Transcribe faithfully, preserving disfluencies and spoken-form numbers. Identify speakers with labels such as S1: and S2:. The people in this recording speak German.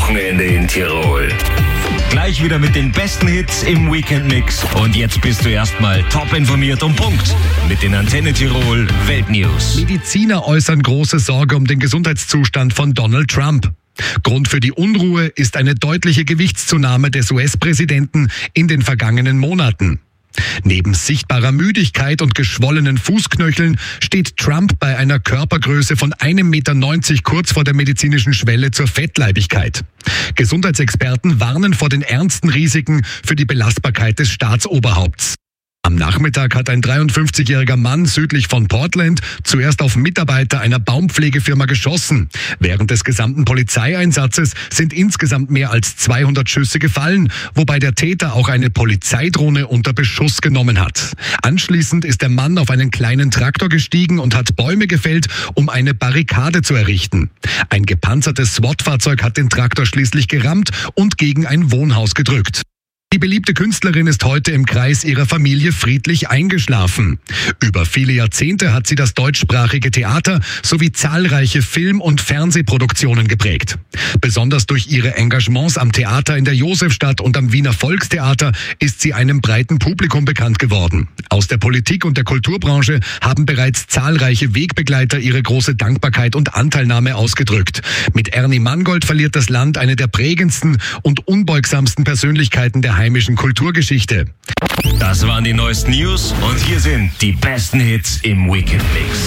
S1: Wochenende in Tirol. Gleich wieder mit den besten Hits im Weekend-Mix. Und jetzt bist du erstmal top informiert und Punkt mit den Antenne Tirol Weltnews.
S2: Mediziner äußern große Sorge um den Gesundheitszustand von Donald Trump. Grund für die Unruhe ist eine deutliche Gewichtszunahme des U S-Präsidenten in den vergangenen Monaten. Neben sichtbarer Müdigkeit und geschwollenen Fußknöcheln steht Trump bei einer Körpergröße von einem Meter neunzig kurz vor der medizinischen Schwelle zur Fettleibigkeit. Gesundheitsexperten warnen vor den ernsten Risiken für die Belastbarkeit des Staatsoberhaupts. Am Nachmittag hat ein dreiundfünfzigjähriger Mann südlich von Portland zuerst auf Mitarbeiter einer Baumpflegefirma geschossen. Während des gesamten Polizeieinsatzes sind insgesamt mehr als zweihundert Schüsse gefallen, wobei der Täter auch eine Polizeidrohne unter Beschuss genommen hat. Anschließend ist der Mann auf einen kleinen Traktor gestiegen und hat Bäume gefällt, um eine Barrikade zu errichten. Ein gepanzertes SWAT-Fahrzeug hat den Traktor schließlich gerammt und gegen ein Wohnhaus gedrückt. Die beliebte Künstlerin ist heute im Kreis ihrer Familie friedlich eingeschlafen. Über viele Jahrzehnte hat sie das deutschsprachige Theater sowie zahlreiche Film- und Fernsehproduktionen geprägt. Besonders durch ihre Engagements am Theater in der Josefstadt und am Wiener Volkstheater ist sie einem breiten Publikum bekannt geworden. Aus der Politik und der Kulturbranche haben bereits zahlreiche Wegbegleiter ihre große Dankbarkeit und Anteilnahme ausgedrückt. Mit Ernie Mangold verliert das Land eine der prägendsten und unbeugsamsten Persönlichkeiten der heimischen Kulturgeschichte.
S1: Das waren die neuesten News und hier sind die besten Hits im Weekend Mix.